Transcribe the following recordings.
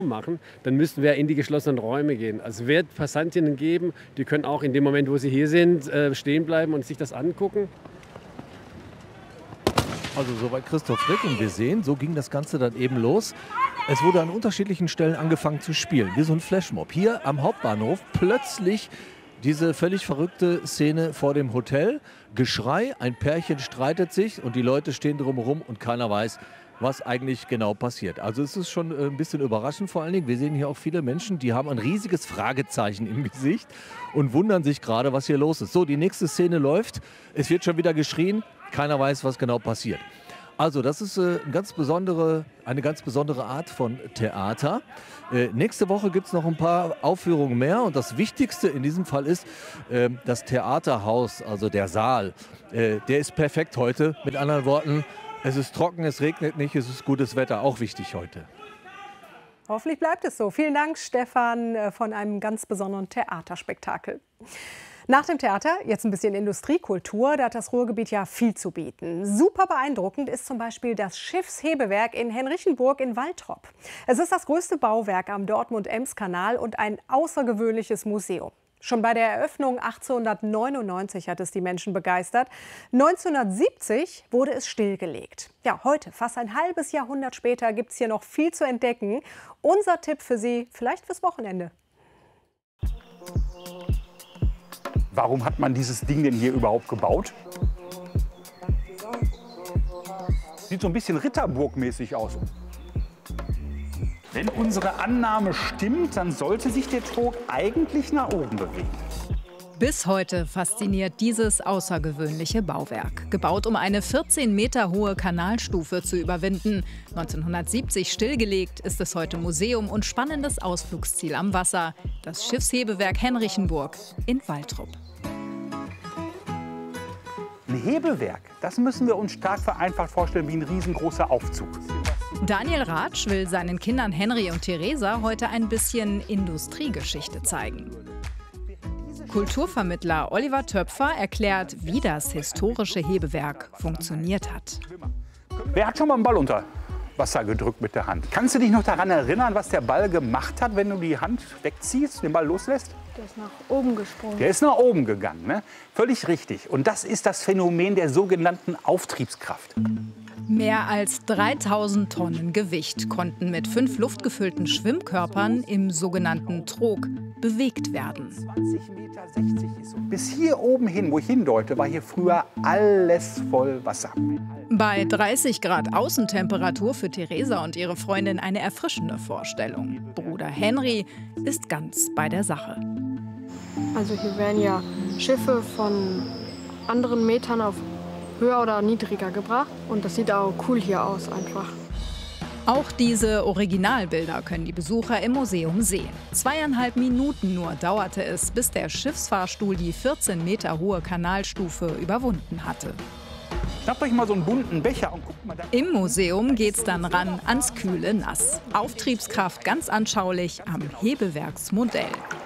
machen, dann müssten wir in die geschlossenen Räume gehen. Also es wird Passantinnen geben, die können auch in dem Moment, wo sie hier sind, stehen bleiben und sich das angucken. Also soweit Christoph Rick, und wir sehen, so ging das Ganze dann eben los. Es wurde an unterschiedlichen Stellen angefangen zu spielen, wie so ein Flashmob. Hier am Hauptbahnhof plötzlich diese völlig verrückte Szene vor dem Hotel. Geschrei, ein Pärchen streitet sich und die Leute stehen drumherum und keiner weiß, was eigentlich genau passiert. Also es ist schon ein bisschen überraschend vor allen Dingen. Wir sehen hier auch viele Menschen, die haben ein riesiges Fragezeichen im Gesicht und wundern sich gerade, was hier los ist. So, die nächste Szene läuft. Es wird schon wieder geschrien. Keiner weiß, was genau passiert. Also das ist eine ganz besondere Art von Theater. Nächste Woche gibt es noch ein paar Aufführungen mehr. Und das Wichtigste in diesem Fall ist das Theaterhaus, also der Saal. Der ist perfekt heute. Mit anderen Worten, es ist trocken, es regnet nicht, es ist gutes Wetter. Auch wichtig heute. Hoffentlich bleibt es so. Vielen Dank, Stefan, von einem ganz besonderen Theaterspektakel. Nach dem Theater jetzt ein bisschen Industriekultur. Da hat das Ruhrgebiet ja viel zu bieten. Super beeindruckend ist zum Beispiel das Schiffshebewerk in Henrichenburg in Waltrop. Es ist das größte Bauwerk am Dortmund-Ems-Kanal und ein außergewöhnliches Museum. Schon bei der Eröffnung 1899 hat es die Menschen begeistert. 1970 wurde es stillgelegt. Ja, heute, fast ein halbes Jahrhundert später, gibt es hier noch viel zu entdecken. Unser Tipp für Sie, vielleicht fürs Wochenende. Warum hat man dieses Ding denn hier überhaupt gebaut? Sieht so ein bisschen Ritterburgmäßig aus. Wenn unsere Annahme stimmt, dann sollte sich der Trog eigentlich nach oben bewegen. Bis heute fasziniert dieses außergewöhnliche Bauwerk. Gebaut, um eine 14 Meter hohe Kanalstufe zu überwinden. 1970 stillgelegt, ist es heute Museum und spannendes Ausflugsziel am Wasser. Das Schiffshebewerk Henrichenburg in Waltrop. Ein Hebewerk, das müssen wir uns stark vereinfacht vorstellen wie ein riesengroßer Aufzug. Daniel Ratsch will seinen Kindern Henry und Theresa heute ein bisschen Industriegeschichte zeigen. Kulturvermittler Oliver Töpfer erklärt, wie das historische Hebewerk funktioniert hat. Wer hat schon mal einen Ball unter Wasser gedrückt mit der Hand? Kannst du dich noch daran erinnern, was der Ball gemacht hat, wenn du die Hand wegziehst, den Ball loslässt? Der ist nach oben gesprungen. Der ist nach oben gegangen, ne? Völlig richtig. Und das ist das Phänomen der sogenannten Auftriebskraft. Mehr als 3000 Tonnen Gewicht konnten mit 5 luftgefüllten Schwimmkörpern im sogenannten Trog bewegt werden. 20,60 Meter ist so. Bis hier oben hin, wo ich hindeute, war hier früher alles voll Wasser. Bei 30 Grad Außentemperatur für Theresa und ihre Freundin eine erfrischende Vorstellung. Bruder Henry ist ganz bei der Sache. Also hier werden ja Schiffe von anderen Metern auf höher oder niedriger gebracht. Und das sieht auch cool hier aus einfach. Auch diese Originalbilder können die Besucher im Museum sehen. 2,5 Minuten nur dauerte es, bis der Schiffsfahrstuhl die 14 Meter hohe Kanalstufe überwunden hatte. Schnappt euch mal so einen bunten Becher und guckt mal da. Im Museum geht's dann ran ans kühle Nass. Auftriebskraft ganz anschaulich am Hebewerksmodell.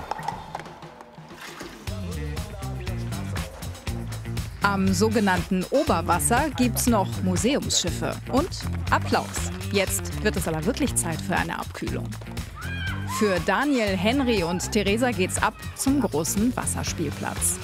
Am sogenannten Oberwasser gibt's noch Museumsschiffe und Applaus. Jetzt wird es aber wirklich Zeit für eine Abkühlung. Für Daniel, Henry und Theresa geht's ab zum großen Wasserspielplatz.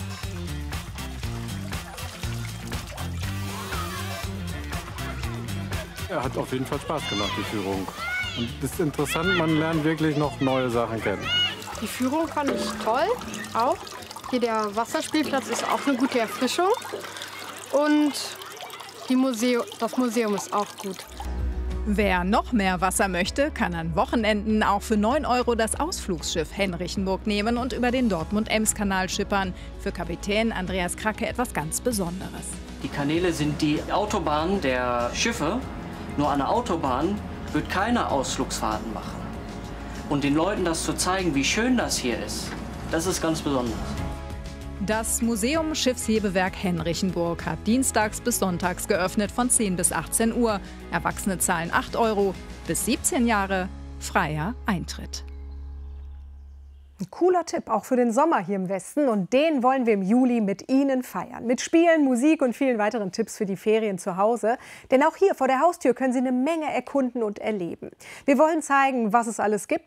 Ja, hat auf jeden Fall Spaß gemacht, die Führung. Und es ist interessant, man lernt wirklich noch neue Sachen kennen. Die Führung fand ich toll, auch. Hier der Wasserspielplatz ist auch eine gute Erfrischung. Und das Museum ist auch gut. Wer noch mehr Wasser möchte, kann an Wochenenden auch für 9 € das Ausflugsschiff Henrichenburg nehmen und über den Dortmund-Ems-Kanal schippern. Für Kapitän Andreas Kracke etwas ganz Besonderes. Die Kanäle sind die Autobahn der Schiffe. Nur an der Autobahn wird keine Ausflugsfahrten machen. Und den Leuten das zu zeigen, wie schön das hier ist, das ist ganz besonders. Das Museum Schiffshebewerk Henrichenburg hat dienstags bis sonntags geöffnet von 10 bis 18 Uhr. Erwachsene zahlen 8 €, bis 17 Jahre freier Eintritt. Ein cooler Tipp, auch für den Sommer hier im Westen. Und den wollen wir im Juli mit Ihnen feiern. Mit Spielen, Musik und vielen weiteren Tipps für die Ferien zu Hause. Denn auch hier vor der Haustür können Sie eine Menge erkunden und erleben. Wir wollen zeigen, was es alles gibt.